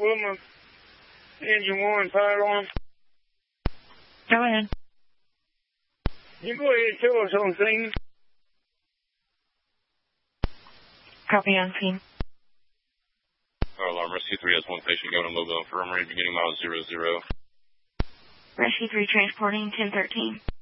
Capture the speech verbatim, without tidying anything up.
Wilma, engine one, fire alarm. Go ahead. You go ahead and show us on scene. Copy on scene. Fire alarm, Rescue three has one patient going to Mobile Infirmary beginning miles zero zero. Rescue three transporting ten thirteen.